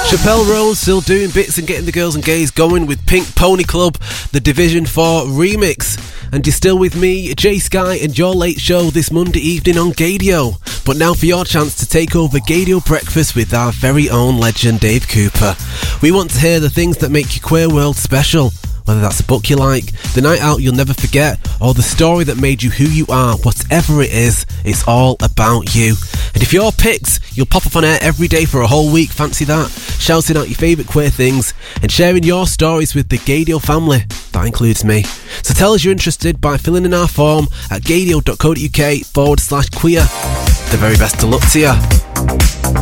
Chappelle Rose still doing bits and getting the girls and gays going with Pink Pony Club, the Division 4 remix. And you're still with me, Jay Sky, and your late show this Monday evening on Gadio. But now for your chance to take over Gadio Breakfast with our very own legend Dave Cooper. We want to hear the things that make your queer world special. Whether that's a book you like, the night out you'll never forget, or the story that made you who you are, whatever it is, it's all about you. And if you're picked, you'll pop up on air every day for a whole week, fancy that? Shouting out your favourite queer things and sharing your stories with the Gadio family. That includes me. So tell us you're interested by filling in our form at gadio.co.uk/queer. The very best of luck to you.